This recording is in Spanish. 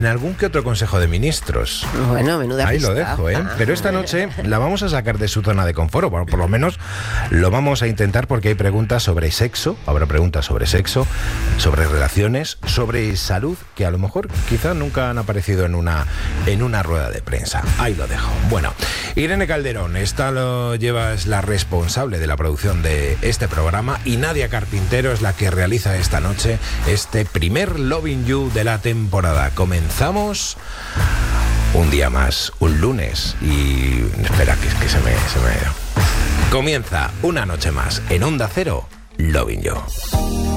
en algún que otro consejo de ministros. Bueno, menuda Ahí pista. lo dejo, ¿eh? Pero esta noche la vamos a sacar de su zona de confort, o por lo menos lo vamos a intentar, porque hay preguntas sobre sexo, habrá preguntas sobre sexo, sobre relaciones, sobre salud, que a lo mejor quizás nunca han aparecido en una rueda de prensa. Ahí lo dejo. Bueno, Irene Calderón, es la responsable de la producción de este programa, y Nadia Carpintero es la que realiza esta noche este primer Loving You de la temporada. Comenzamos un día más, un lunes, y espera que se me comienza una noche más en Onda Cero, Loving You.